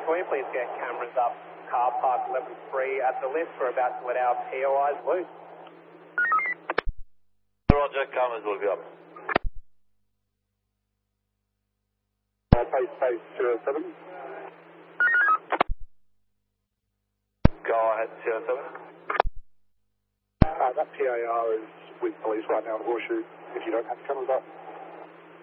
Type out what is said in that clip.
can we please get cameras up car park 11-3 at the lift? We're about to let our POIs loose. Roger, cameras will be up. Face 07. Go ahead, 07. That PAR is with police right now at Horseshoe, if you don't have cameras up.